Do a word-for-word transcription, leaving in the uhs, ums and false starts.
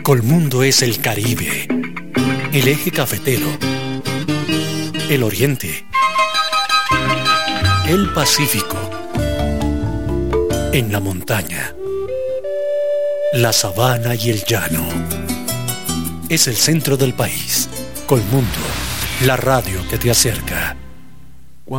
Colmundo es el Caribe, el eje cafetero, el Oriente, el Pacífico, en la montaña, la sabana y el llano. Es el centro del país. Colmundo, la radio que te acerca.